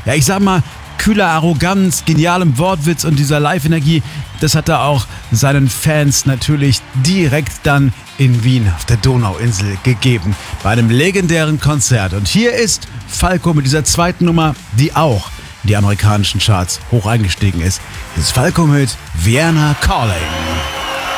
ja, ich sag mal, kühler Arroganz, genialem Wortwitz und dieser Live-Energie, das hat er auch seinen Fans natürlich direkt dann in Wien auf der Donauinsel gegeben, bei einem legendären Konzert. Und hier ist Falco mit dieser zweiten Nummer, die auch in die amerikanischen Charts hoch eingestiegen ist. Das ist Falco mit Vienna Calling.